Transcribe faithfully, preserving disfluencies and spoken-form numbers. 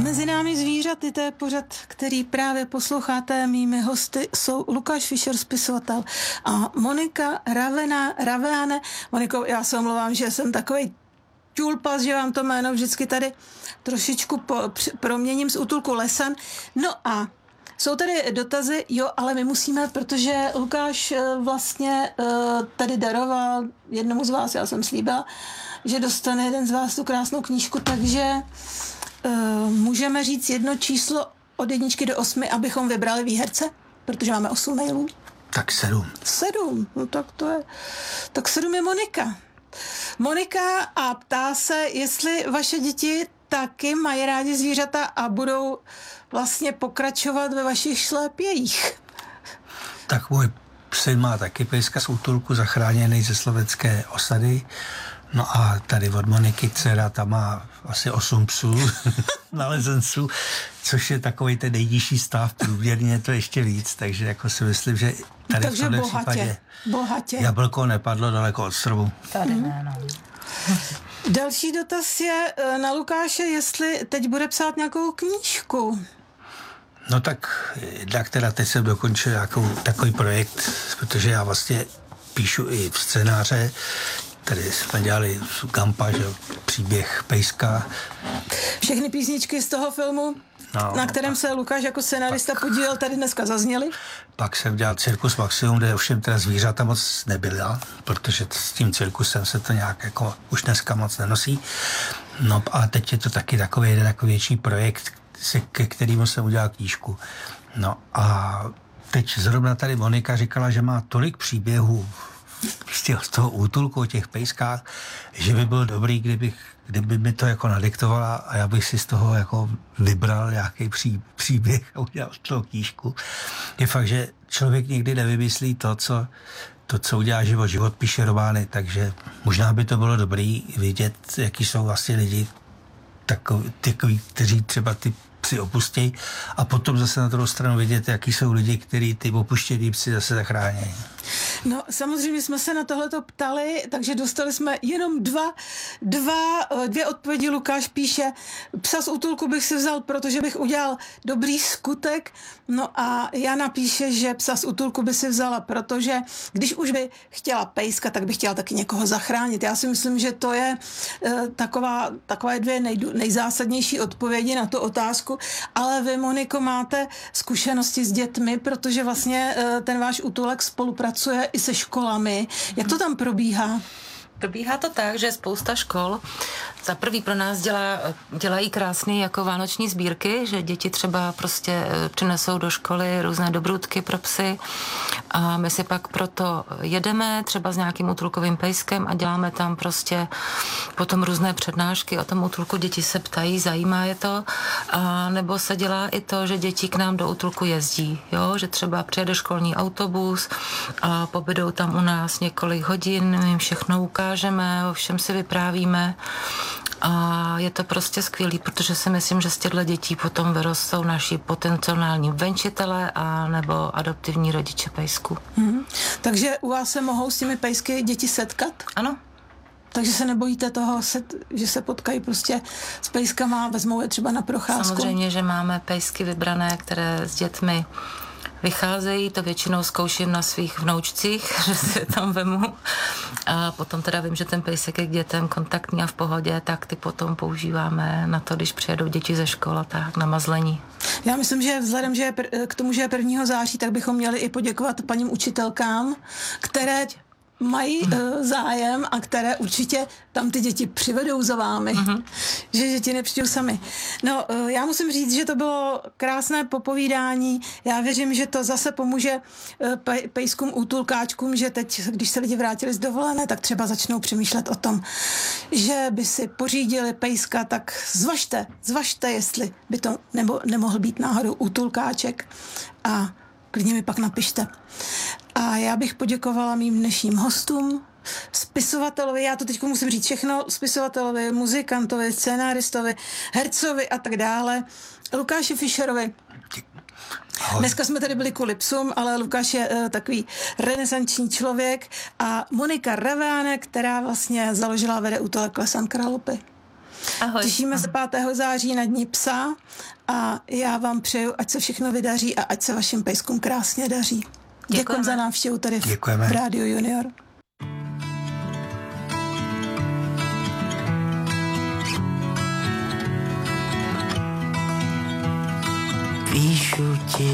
Mezi námi zvířaty, to je pořad, který právě posloucháte. Mými hosty jsou Lukáš Fischer, spisovatel, a Monika Ravena, Raveane. Moniko, já se omlouvám, že jsem takovej čulpas, že vám to jméno vždycky tady trošičku po, proměním z útulku Lesan. No a jsou tady dotazy, jo, ale my musíme, protože Lukáš vlastně tady daroval jednomu z vás, já jsem slíbila, že dostane jeden z vás tu krásnou knížku, takže uh, můžeme říct jedno číslo od jedničky do osmi, abychom vybrali výherce, protože máme osm mailů. Tak sedm. Sedm, no tak to je, tak sedm je Monika. Monika a ptá se, jestli vaše děti taky mají rádi zvířata a budou vlastně pokračovat ve vašich šlépějích. Tak můj syn má taky pejska z útulku zachráněný ze slovenské osady. No a tady od Moniky dcera, ta má asi osm psů, nalezenců, což je takový ten nejnižší stav, průměrně to ještě víc, takže jako si myslím, že tady takže v tomhle bohatě, případě bohatě. Jablko nepadlo daleko od stromu. Tady ne, no. Další dotaz je na Lukáše, jestli teď bude psát nějakou knížku. No tak, jednak teda teď jsem dokončil nějakou, takový projekt, protože já vlastně píšu i v scénáře. Tady jsme dělali Gampa, že příběh pejska. Všechny písničky z toho filmu, no, na kterém pak se Lukáš jako scenarista pak podílel, tady dneska zazněly. Pak jsem dělal Cirkus Maximum, kde ovšem teda zvířata moc nebyla, protože s tím cirkusem se to nějak jako už dneska moc nenosí. No a teď je to taky takový jeden jako větší projekt, ke kterému jsem udělal knížku. No a teď zrovna tady Monika říkala, že má tolik příběhů z, těch, z toho útulku o těch pejskách, že by bylo dobrý, kdybych, kdyby mi to jako nadiktovala a já bych si z toho jako vybral nějaký pří, příběh a udělal z toho knížku. Je fakt, že člověk někdy nevymyslí to, co, to, co udělá život. Život píše romány, takže možná by to bylo dobrý vidět, jaký jsou vlastně lidi takový, takový, kteří třeba ty psy opustějí a potom zase na druhou stranu vidět, jaký jsou lidi, kteří ty opuštěný psy zase zachrání. No samozřejmě jsme se na tohleto ptali, takže dostali jsme jenom dva, dva, dvě odpovědi. Lukáš píše, psa z útulku bych si vzal, protože bych udělal dobrý skutek. No a Jana píše, že psa z útulku by si vzala, protože když už by chtěla pejska, tak by chtěla taky někoho zachránit. Já si myslím, že to je uh, taková, takové dvě nej, nejzásadnější odpovědi na tu otázku. Ale vy, Moniko, máte zkušenosti s dětmi, protože vlastně uh, ten váš útulek spolupracuje i se školami. Jak to tam probíhá? Probíhá to tak, že spousta škol za prvý pro nás dělá, dělají krásné jako vánoční sbírky, že děti třeba prostě přinesou do školy různé dobrůdky pro psy a my si pak proto jedeme třeba s nějakým útulkovým pejskem a děláme tam prostě potom různé přednášky o tom útulku. Děti se ptají, zajímá je to, a nebo se dělá i to, že děti k nám do útulku jezdí, jo? Že třeba přijede školní autobus a pobydou tam u nás několik hodin, my jim všechno ukážeme, o všem si vyprávíme. A je to prostě skvělý, protože si myslím, že z těchto dětí potom vyrostou naši potenciální venčitelé a nebo adoptivní rodiče pejsku. Hmm. Takže u vás se mohou s těmi pejsky děti setkat? Ano. Takže se nebojíte toho, že se potkají prostě s pejskama, vezmou je třeba na procházku? Samozřejmě, že máme pejsky vybrané, které s dětmi vycházejí, to většinou zkouším na svých vnoučcích, že si je tam vemu. A potom teda vím, že ten pejsek je k dětem kontaktní a v pohodě, tak ty potom používáme na to, když přijedou děti ze školy, tak na mazlení. Já myslím, že vzhledem že k tomu, že je prvního září, tak bychom měli i poděkovat paním učitelkám, které mají uh, zájem a které určitě tam ty děti přivedou za vámi, uh-huh. že děti nepřijdou sami. No, uh, já musím říct, že to bylo krásné popovídání. Já věřím, že to zase pomůže uh, pej, pejskům, útulkáčkům, že teď, když se lidi vrátili z dovolené, tak třeba začnou přemýšlet o tom, že by si pořídili pejska, tak zvažte, zvažte, jestli by to nebo nemohl být náhodou útulkáček a klidně mi pak napište. A já bych poděkovala mým dnešním hostům, spisovatelovi, já to teď musím říct všechno, spisovatelovi, muzikantovi, scénáristovi, hercovi a tak dále, Lukáši Fischerovi. Ahoj. Dneska jsme tady byli kvůli psům, ale Lukáš je uh, takový renesanční člověk a Monika Raveane, která vlastně založila vede útulek Lesan Kralupy. Ahoj. Těšíme se pátého září na Dní psa a já vám přeju, ať se všechno vydaří a ať se vašim pejskům krásně daří. Děkujeme za návštěvu tady v, v Rádiu Junior. Píšu ti